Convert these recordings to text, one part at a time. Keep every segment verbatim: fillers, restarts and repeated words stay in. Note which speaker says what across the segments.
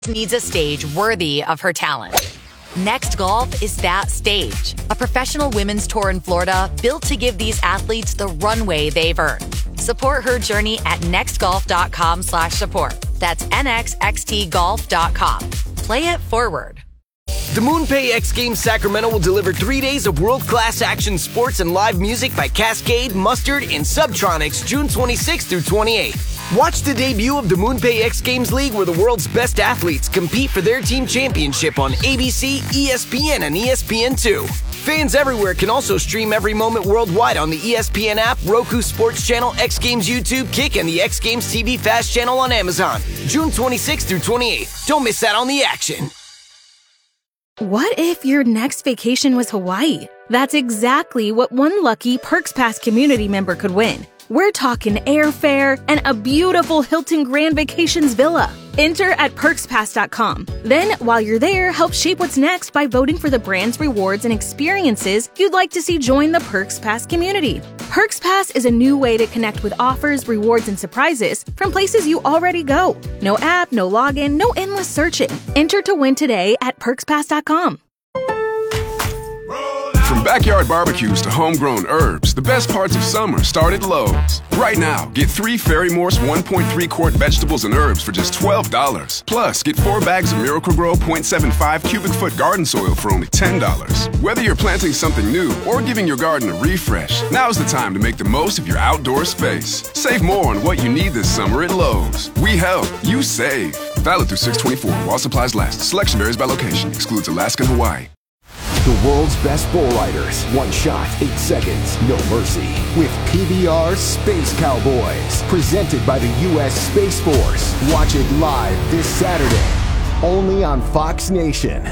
Speaker 1: needs a stage worthy of her talent. Next Golf is that stage. A professional women's tour in Florida built to give these athletes the runway they've earned. Support her journey at nextgolf.com slash support. That's nxxtgolf dot com. Play it forward.
Speaker 2: The MoonPay X Games Sacramento will deliver three days of world-class action sports and live music by Cascade, Mustard, and Subtronics June twenty-sixth through twenty-eighth. Watch the debut of the MoonPay X Games League, where the world's best athletes compete for their team championship on A B C, E S P N, and E S P N two. Fans everywhere can also stream every moment worldwide on the E S P N app, Roku Sports Channel, X Games YouTube, Kick, and the X Games T V Fast Channel on Amazon. June twenty-sixth through twenty-eighth. Don't miss out on the action.
Speaker 3: What if your next vacation was Hawaii? That's exactly what one lucky Perks Pass community member could win. We're talking airfare and a beautiful Hilton Grand Vacations villa. Enter at perks pass dot com. Then, while you're there, help shape what's next by voting for the brands, rewards, and experiences you'd like to see join the Perks Pass community. Perks Pass is a new way to connect with offers, rewards, and surprises from places you already go. No app, no login, no endless searching. Enter to win today at perks pass dot com.
Speaker 4: From backyard barbecues to homegrown herbs, the best parts of summer start at Lowe's. Right now, get three Ferry Morse one point three quart vegetables and herbs for just twelve dollars. Plus, get four bags of Miracle-Gro point seven five cubic foot garden soil for only ten dollars. Whether you're planting something new or giving your garden a refresh, now's the time to make the most of your outdoor space. Save more on what you need this summer at Lowe's. We help, you save. Valid through six twenty-four while supplies last. Selection varies by location. Excludes Alaska and Hawaii.
Speaker 5: The world's best bull riders. One shot, eight seconds, no mercy. With P B R Space Cowboys. Presented by the U S Space Force. Watch it live this Saturday. Only on Fox Nation.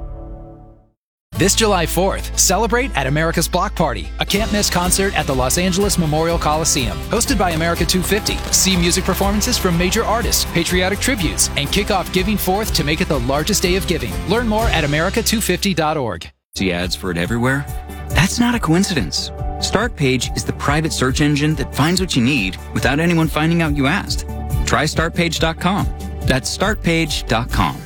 Speaker 6: This July fourth, celebrate at America's Block Party, a can't-miss concert at the Los Angeles Memorial Coliseum. Hosted by America two fifty. See music performances from major artists, patriotic tributes, and kick off Giving Fourth to make it the largest day of giving. Learn more at america two fifty dot org.
Speaker 7: See ads for it everywhere? That's not a coincidence. Startpage is the private search engine that finds what you need without anyone finding out you asked. Try start page dot com. That's start page dot com.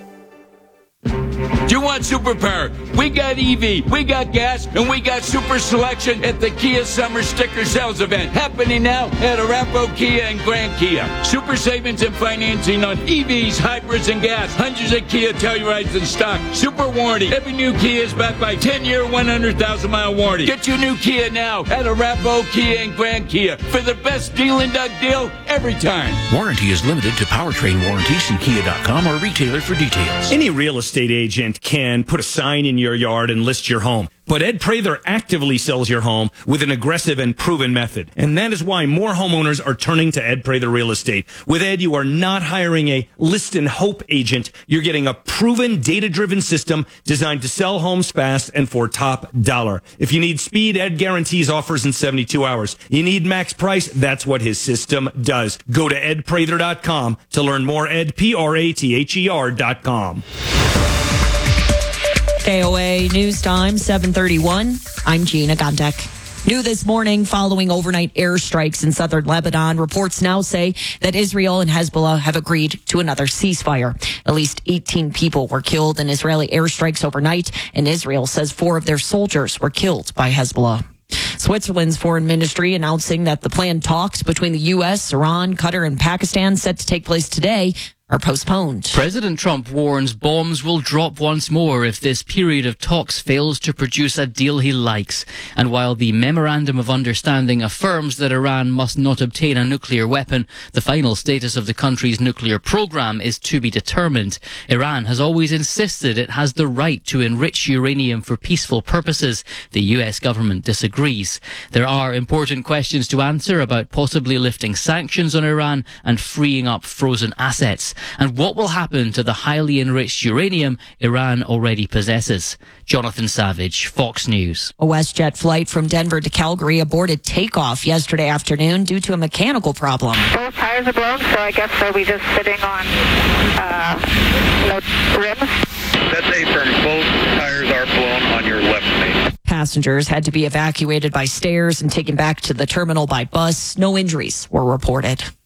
Speaker 8: Do you want superpower? We got E V, we got gas, and we got super selection at the Kia Summer Sticker Sales event happening now at Arapahoe Kia and Grand Kia. Super savings and financing on E Vs, hybrids, and gas. Hundreds of Kia Tellurides in stock. Super warranty. Every new Kia is backed by ten-year, one hundred thousand mile warranty. Get your new Kia now at Arapahoe Kia and Grand Kia for the best deal and Doug deal every time.
Speaker 9: Warranty is limited to powertrain warranties. See kia dot com or retailer for details.
Speaker 10: Any real estate agent can put a sign in your yard and list your home. But Ed Prather actively sells your home with an aggressive and proven method. And that is why more homeowners are turning to Ed Prather Real Estate. With Ed, you are not hiring a list and hope agent. You're getting a proven, data-driven system designed to sell homes fast and for top dollar. If you need speed, Ed guarantees offers in seventy-two hours. You need max price, that's what his system does. Go to ed prather dot com to learn more. Ed, P R A T H E R dot com.
Speaker 11: K O A News Time, seven thirty-one. I'm Gina Gondek. New this morning, following overnight airstrikes in southern Lebanon, reports now say that Israel and Hezbollah have agreed to another ceasefire. At least eighteen people were killed in Israeli airstrikes overnight, and Israel says four of their soldiers were killed by Hezbollah. Switzerland's foreign ministry announcing that the planned talks between the U S, Iran, Qatar, and Pakistan set to take place today are postponed.
Speaker 12: President Trump warns bombs will drop once more if this period of talks fails to produce a deal he likes. And while the Memorandum of Understanding affirms that Iran must not obtain a nuclear weapon, the final status of the country's nuclear program is to be determined. Iran has always insisted it has the right to enrich uranium for peaceful purposes. The U S government disagrees. There are important questions to answer about possibly lifting sanctions on Iran and freeing up frozen assets. And what will happen to the highly enriched uranium Iran already possesses? Jonathan Savage, Fox News.
Speaker 11: A WestJet flight from Denver to Calgary aborted takeoff yesterday afternoon due to a mechanical problem.
Speaker 13: Both tires are blown, so I guess they'll be just sitting on uh, no rims.
Speaker 14: That's a firm. Both tires are blown on your left main.
Speaker 11: Passengers had to be evacuated by stairs and taken back to the terminal by bus. No injuries were reported.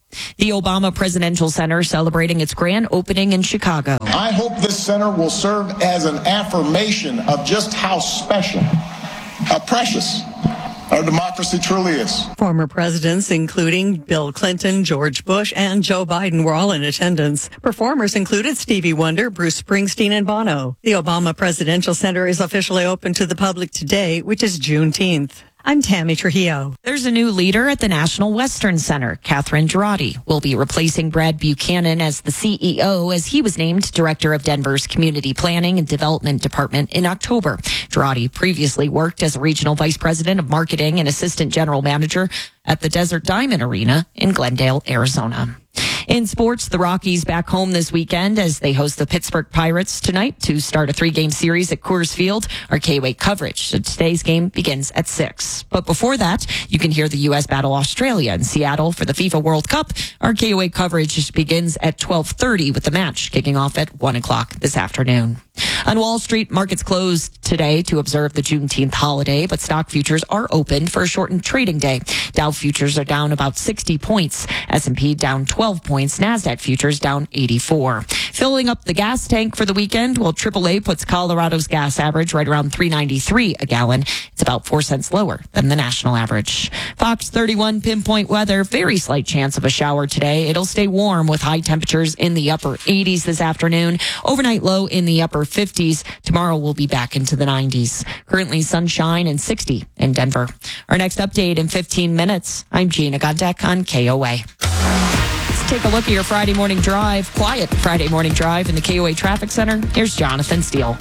Speaker 11: The Obama Presidential Center celebrating its grand opening in Chicago.
Speaker 15: I hope this center will serve as an affirmation of just how special, how precious our democracy truly is.
Speaker 16: Former presidents, including Bill Clinton, George Bush, and Joe Biden, were all in attendance. Performers included Stevie Wonder, Bruce Springsteen, and Bono. The Obama Presidential Center is officially open to the public today, which is Juneteenth. I'm Tammy Trujillo.
Speaker 11: There's a new leader at the National Western Center. Catherine Girardi will be replacing Brad Buchanan as the C E O, as he was named director of Denver's Community Planning and Development Department in October. Girardi previously worked as a regional vice president of marketing and assistant general manager at the Desert Diamond Arena in Glendale, Arizona. In sports, the Rockies back home this weekend as they host the Pittsburgh Pirates tonight to start a three-game series at Coors Field. Our K O A coverage. So today's game begins at six. But before that, you can hear the U S battle Australia in Seattle for the FIFA World Cup. Our K O A coverage begins at twelve thirty with the match kicking off at one o'clock this afternoon. On Wall Street, markets closed today to observe the Juneteenth holiday, but stock futures are open for a shortened trading day. Dow futures are down about sixty points. S and P down twelve points. NASDAQ futures down eighty-four. Filling up the gas tank for the weekend, well, triple A puts Colorado's gas average right around three ninety-three a gallon. It's about four cents lower than the national average. Fox thirty-one pinpoint weather, very slight chance of a shower today. It'll stay warm with high temperatures in the upper eighties this afternoon. Overnight low in the upper fifties. Tomorrow we'll be back into the nineties. Currently sunshine and sixty in Denver. Our next update in fifteen minutes. I'm Gina Godek on K O A. Let's take a look at your Friday morning drive. Quiet Friday morning drive in the K O A Traffic Center. Here's Jonathan Steele.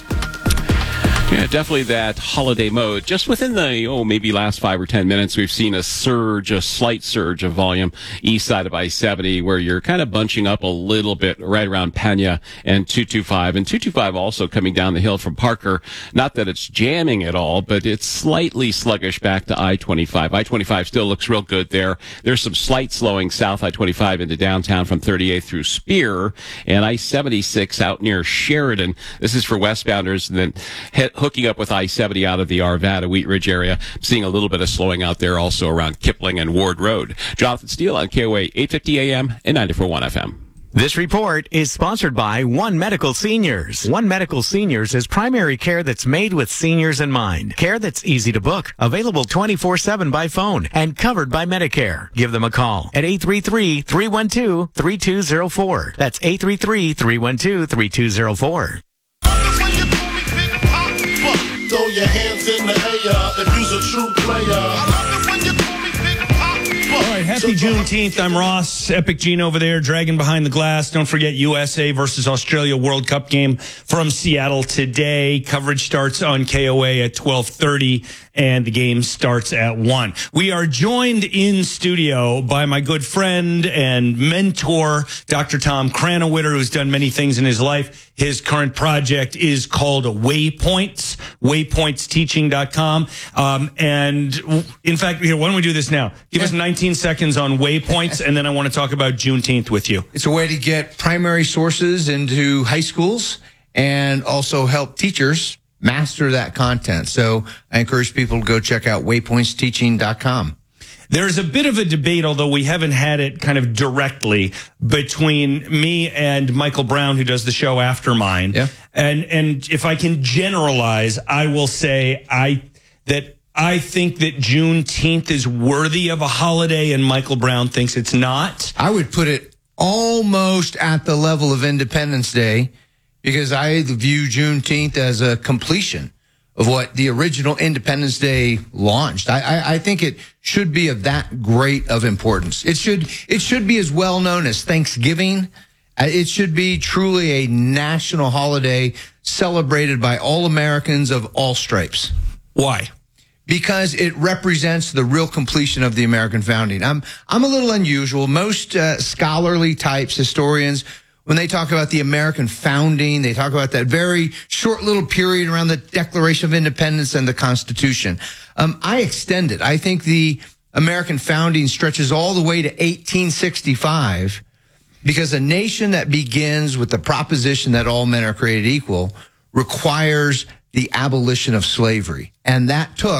Speaker 17: Yeah, definitely that holiday mode. Just within the, oh, maybe last five or ten minutes, we've seen a surge, a slight surge of volume east side of I seventy, where you're kind of bunching up a little bit right around Pena and two twenty-five. And two twenty-five also coming down the hill from Parker. Not that it's jamming at all, but it's slightly sluggish back to I twenty-five. I twenty-five still looks real good there. There's some slight slowing south I twenty-five into downtown from thirty-eighth through Spear, and I seventy-six out near Sheridan. This is for westbounders, and then hit hooking up with I seventy out of the Arvada, Wheat Ridge area. I'm seeing a little bit of slowing out there also around Kipling and Ward Road. Jonathan Steele on K O A eight fifty A M and ninety-four point one F M.
Speaker 18: This report is sponsored by One Medical Seniors. One Medical Seniors is primary care that's made with seniors in mind. Care that's easy to book, available twenty-four seven by phone, and covered by Medicare. Give them a call at eight three three, three one two, three two zero four. That's eight three three, three one two, three two zero four.
Speaker 15: Throw your hands in the air if you's a true player.
Speaker 10: All right, happy Juneteenth. I'm Ross. Epic Gene over there, dragging behind the glass. Don't forget U S A versus Australia World Cup game from Seattle today. Coverage starts on K O A at twelve thirty, and the game starts at one. We are joined in studio by my good friend and mentor, Doctor Tom Krannawitter, who's done many things in his life. His current project is called Waypoints, waypoints teaching dot com. Um, and in fact, here, why don't we do this now? Give yeah. us nineteen seconds on Waypoints, and then I want to talk about Juneteenth with you.
Speaker 19: It's a way to get primary sources into high schools and also help teachers master that content. So I encourage people to go check out waypoints teaching dot com.
Speaker 10: There's a bit of a debate, although we haven't had it kind of directly, between me and Michael Brown, who does the show after mine. Yeah. And and if I can generalize, I will say I that I think that Juneteenth is worthy of a holiday, and Michael Brown thinks it's not.
Speaker 19: I would put it almost at the level of Independence Day, because I view Juneteenth as a completion of what the original Independence Day launched. I, I, I think it should be of that great of importance. It should it should be as well known as Thanksgiving. It should be truly a national holiday celebrated by all Americans of all stripes.
Speaker 10: Why?
Speaker 19: Because it represents the real completion of the American founding. I'm I'm a little unusual. Most uh, scholarly types, historians, when they talk about the American founding, they talk about that very short little period around the Declaration of Independence and the Constitution. Um, I extend it. I think the American founding stretches all the way to eighteen sixty-five, because a nation that begins with the proposition that all men are created equal requires the abolition of slavery. And that took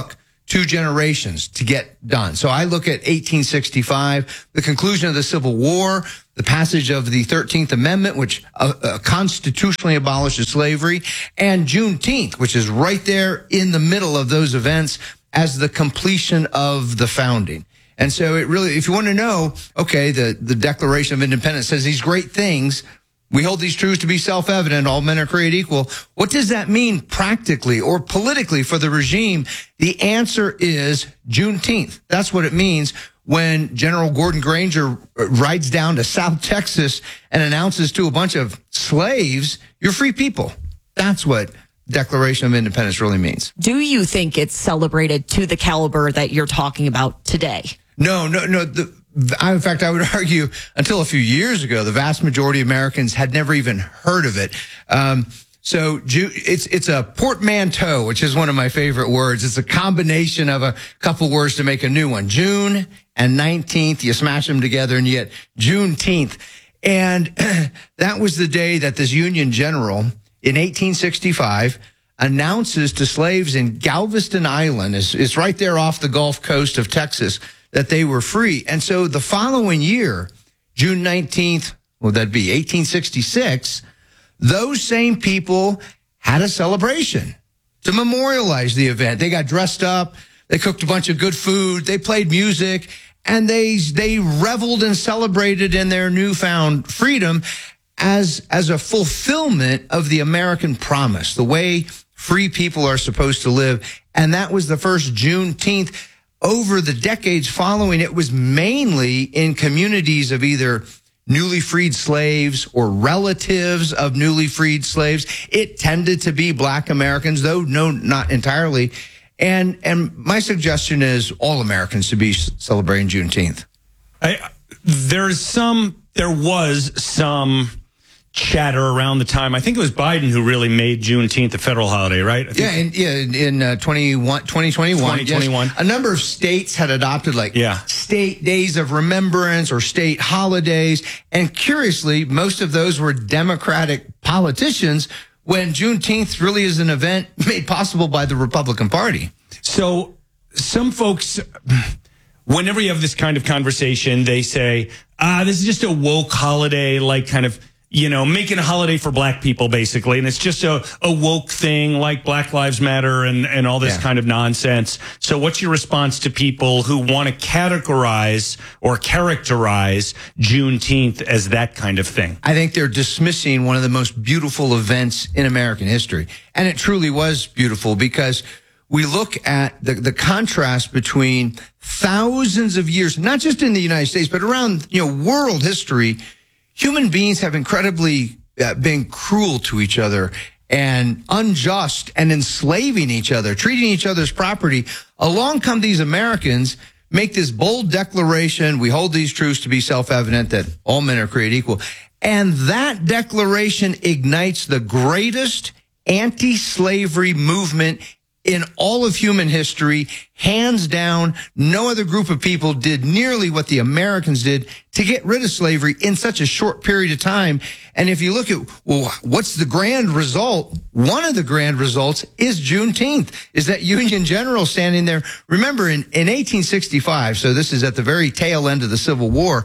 Speaker 19: two generations to get done. So I look at eighteen sixty-five, the conclusion of the Civil War, the passage of the thirteenth Amendment, which uh, uh, constitutionally abolishes slavery, and Juneteenth, which is right there in the middle of those events as the completion of the founding. And so it really, if you want to know, okay, the, the Declaration of Independence says these great things. We hold these truths to be self-evident. All men are created equal. What does that mean practically or politically for the regime? The answer is Juneteenth. That's what it means when General Gordon Granger rides down to South Texas and announces to a bunch of slaves, you're free people. That's what Declaration of Independence really means.
Speaker 11: Do you think it's celebrated to the caliber that you're talking about today?
Speaker 19: No, no, no. The, in fact, I would argue until a few years ago, the vast majority of Americans had never even heard of it. Um, so it's it's a portmanteau, which is one of my favorite words. It's a combination of a couple words to make a new one. June and nineteenth, you smash them together and you get Juneteenth. And that was the day that this Union general in eighteen sixty-five announces to slaves in Galveston Island, it's, it's right there off the Gulf Coast of Texas, that they were free. And so the following year, June nineteenth, well, that'd be eighteen sixty-six, those same people had a celebration to memorialize the event. They got dressed up, they cooked a bunch of good food, they played music, and they they reveled and celebrated in their newfound freedom as, as a fulfillment of the American promise, the way free people are supposed to live. And that was the first Juneteenth. Over the decades following, it was mainly in communities of either newly freed slaves or relatives of newly freed slaves. It tended to be black Americans, though no, not entirely. And and my suggestion is all Americans should be celebrating Juneteenth.
Speaker 10: I, there's some, there was some chatter around the time. I think it was Biden who really made Juneteenth a federal holiday, right? I think
Speaker 19: yeah, in, yeah, in uh, twenty twenty-one. twenty twenty-one. Yes, a number of states had adopted like
Speaker 10: yeah.
Speaker 19: state days of remembrance or state holidays. And curiously, most of those were Democratic politicians when Juneteenth really is an event made possible by the Republican Party.
Speaker 10: So some folks, whenever you have this kind of conversation, they say, ah, this is just a woke holiday, like kind of, you know, making a holiday for black people, basically. And it's just a, a woke thing like Black Lives Matter and, and all this yeah. kind of nonsense. So what's your response to people who want to categorize or characterize Juneteenth as that kind of thing?
Speaker 19: I think they're dismissing one of the most beautiful events in American history. And it truly was beautiful because we look at the, the contrast between thousands of years, not just in the United States, but around, you know, world history. Human beings have incredibly uh, been cruel to each other and unjust and enslaving each other, treating each other's property. Along come these Americans, make this bold declaration. We hold these truths to be self-evident that all men are created equal. And that declaration ignites the greatest anti-slavery movement in all of human history. Hands down, no other group of people did nearly what the Americans did to get rid of slavery in such a short period of time. And if you look at, well, what's the grand result? One of the grand results is Juneteenth, is that Union general standing there. Remember, in, in eighteen sixty-five, so this is at the very tail end of the Civil War,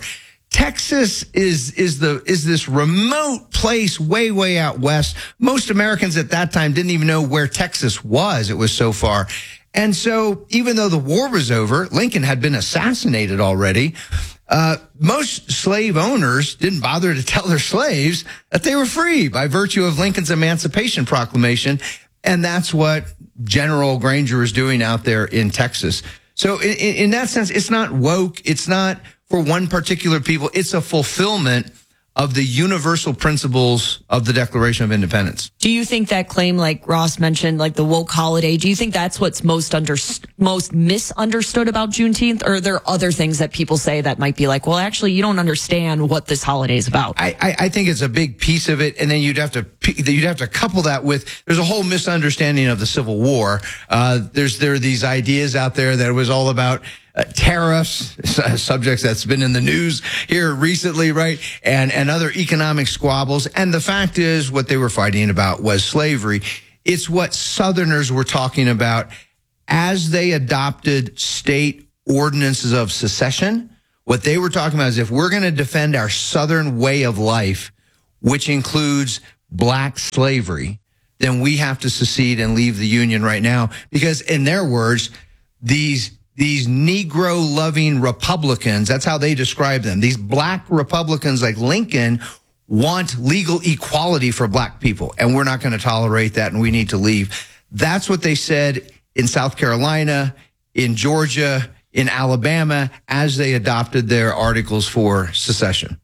Speaker 19: Texas is is the is this remote place way, way out west. Most Americans at that time didn't even know where Texas was. It was so far. And so even though the war was over, Lincoln had been assassinated already, uh, most slave owners didn't bother to tell their slaves that they were free by virtue of Lincoln's Emancipation Proclamation. And that's what General Granger is doing out there in Texas. So in, in that sense, it's not woke. It's not for one particular people. It's a fulfillment of the universal principles of the Declaration of Independence.
Speaker 11: Do you think that claim, like Ross mentioned, like the woke holiday, do you think that's what's most under, most misunderstood about Juneteenth? Or are there other things that people say that might be like, well, actually, you don't understand what this holiday is about?
Speaker 19: I, I, I think it's a big piece of it. And then you'd have to, you'd have to couple that with, there's a whole misunderstanding of the Civil War. Uh, there's, there are these ideas out there that it was all about Uh, tariffs, subjects that's been in the news here recently, right? And, and other economic squabbles. And the fact is what they were fighting about was slavery. It's what Southerners were talking about as they adopted state ordinances of secession, what they were talking about is if we're going to defend our Southern way of life, which includes black slavery, then we have to secede and leave the Union right now. Because in their words, these these Negro-loving Republicans, that's how they describe them, these black Republicans like Lincoln want legal equality for black people, and we're not going to tolerate that, and we need to leave. That's what they said in South Carolina, in Georgia, in Alabama, as they adopted their articles for secession.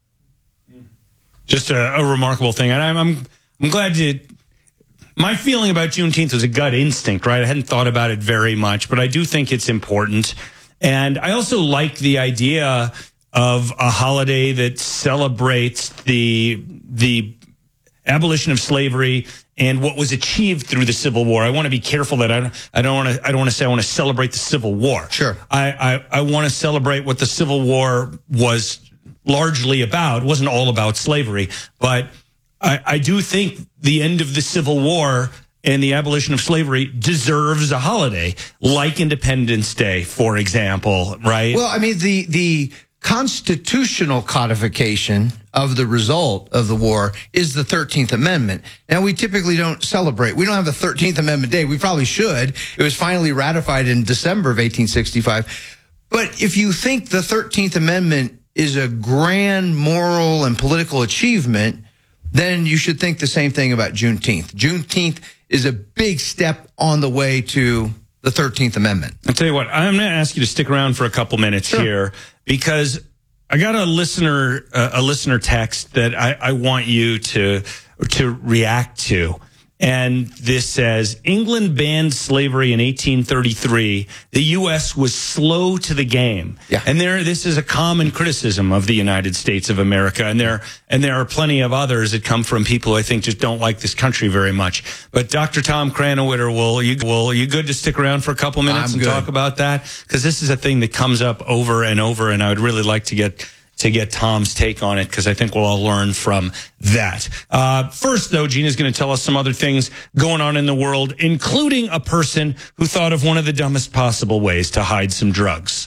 Speaker 10: Just a, a remarkable thing. And I'm, I'm, I'm glad to, my feeling about Juneteenth was a gut instinct, right? I hadn't thought about it very much, but I do think it's important. And I also like the idea of a holiday that celebrates the, the abolition of slavery and what was achieved through the Civil War. I want to be careful that I don't, I don't want to, I don't want to say I want to celebrate the Civil War.
Speaker 19: Sure.
Speaker 10: I, I, I want to celebrate what the Civil War was largely about. It wasn't all about slavery, but I, I do think the end of the Civil War and the abolition of slavery deserves a holiday, like Independence Day, for example, right?
Speaker 19: Well, I mean, the, the constitutional codification of the result of the war is the thirteenth Amendment. Now, we typically don't celebrate. We don't have the thirteenth Amendment Day. We probably should. It was finally ratified in December of eighteen sixty-five. But if you think the thirteenth Amendment is a grand moral and political achievement, then you should think the same thing about Juneteenth. Juneteenth is a big step on the way to the thirteenth Amendment.
Speaker 10: I'll tell you what, I'm going to ask you to stick around for a couple minutes sure. here, because I got a listener uh, a listener text that I, I want you to to react to. And this says, England banned slavery in eighteen thirty-three. The U S was slow to the game.
Speaker 19: Yeah.
Speaker 10: And there, this is a common criticism of the United States of America. And there, and there are plenty of others that come from people who I think just don't like this country very much. But Doctor Tom Krannawitter, will you, will you good to stick around for a couple minutes
Speaker 19: I'm
Speaker 10: and
Speaker 19: good.
Speaker 10: talk about that? Because this is a thing that comes up over and over, and I would really like to get to get Tom's take on it, because I think we'll all learn from that. Uh, first, though, Gina's going to tell us some other things going on in the world, including a person who thought of one of the dumbest possible ways to hide some drugs.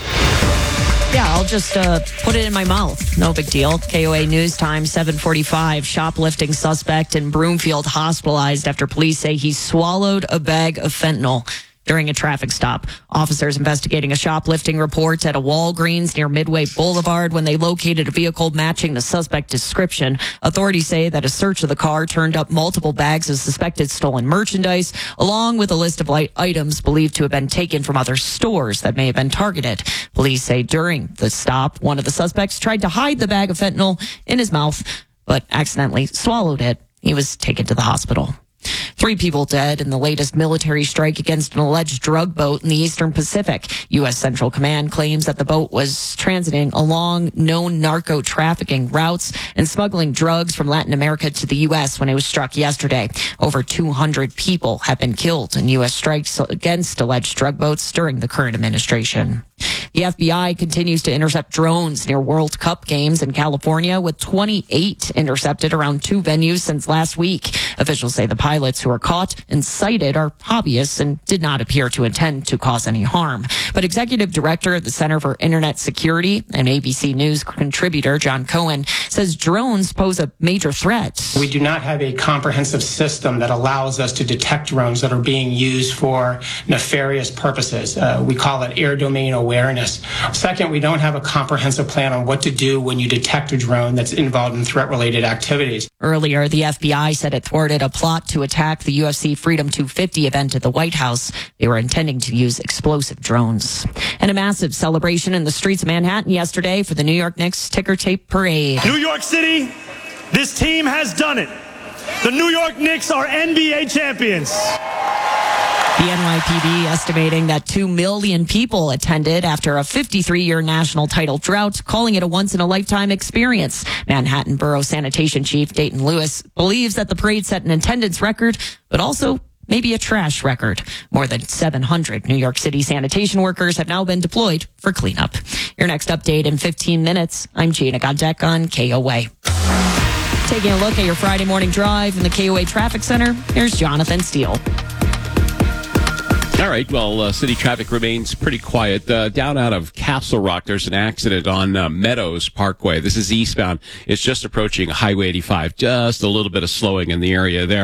Speaker 11: Yeah, I'll just uh, put it in my mouth. No big deal. K O A News Time, seven forty-five. Shoplifting suspect in Broomfield hospitalized after police say he swallowed a bag of fentanyl during a traffic stop. Officers investigating a shoplifting report at a Walgreens near Midway Boulevard when they located a vehicle matching the suspect description. Authorities say that a search of the car turned up multiple bags of suspected stolen merchandise, along with a list of light items believed to have been taken from other stores that may have been targeted. Police say during the stop, one of the suspects tried to hide the bag of fentanyl in his mouth, but accidentally swallowed it. He was taken to the hospital. Three people dead in the latest military strike against an alleged drug boat in the Eastern Pacific. U S Central Command claims that the boat was transiting along known narco trafficking routes and smuggling drugs from Latin America to the U S when it was struck yesterday. Over two hundred people have been killed in U S strikes against alleged drug boats during the current administration. The F B I continues to intercept drones near World Cup games in California, with twenty-eight intercepted around two venues since last week. Officials say the pilots who were caught and cited are hobbyists and did not appear to intend to cause any harm. But Executive Director of the Center for Internet Security and A B C News contributor John Cohen says drones pose a major threat.
Speaker 20: We do not have a comprehensive system that allows us to detect drones that are being used for nefarious purposes. Uh, we call it air domain awareness. Second, we don't have a comprehensive plan on what to do when you detect a drone that's involved in threat-related activities.
Speaker 11: Earlier, the F B I said it thwarted a plot to attack the U F C Freedom two fifty event at the White House. They were intending to use explosive drones. And a massive celebration in the streets of Manhattan yesterday for the New York Knicks ticker tape parade.
Speaker 21: New York City, this team has done it. The New York Knicks are N B A champions.
Speaker 11: The N Y P D estimating that two million people attended after a fifty-three-year national title drought, calling it a once-in-a-lifetime experience. Manhattan Borough Sanitation Chief Dayton Lewis believes that the parade set an attendance record, but also maybe a trash record. More than seven hundred New York City sanitation workers have now been deployed for cleanup. Your next update in fifteen minutes. I'm Gina Godek on K O A. Taking a look at your Friday morning drive in the K O A Traffic Center, here's Jonathan Steele.
Speaker 17: All right, well, uh, city traffic remains pretty quiet. Uh, down out of Castle Rock, there's an accident on uh, Meadows Parkway. This is eastbound. It's just approaching Highway eighty-five. Just a little bit of slowing in the area there.